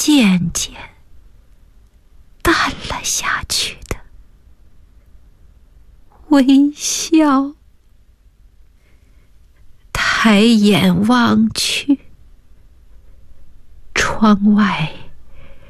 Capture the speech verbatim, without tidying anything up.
渐渐淡了下去的微笑。抬眼望去，窗外